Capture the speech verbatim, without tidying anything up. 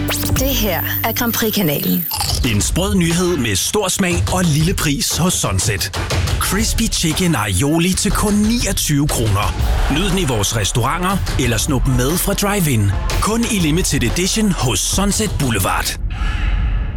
Det her er Grand Prix-kanalen. En sprød nyhed med stor smag og lille pris hos Sunset. Crispy Chicken Aioli til kun niogtyve kroner. Nyd den i vores restauranter eller snup med fra drive-in. Kun i limited edition hos Sunset Boulevard.